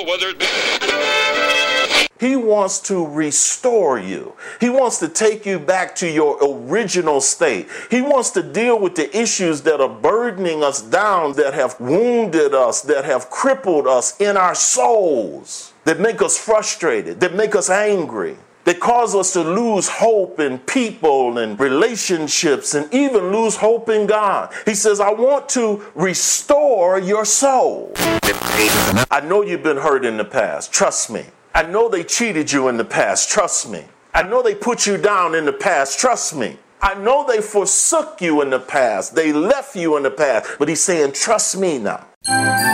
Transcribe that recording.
whether it be... He wants to restore you. He wants to take you back to your original state. He wants to deal with the issues that are burdening us down, that have wounded us, that have crippled us in our souls, that make us frustrated, that make us angry, that cause us to lose hope in people and relationships and even lose hope in God. He says, I want to restore your soul. I know you've been hurt in the past. Trust me. I know they cheated you in the past. Trust me. I know they put you down in the past. Trust me. I know they forsook you in the past. They left you in the past. But he's saying, trust me now.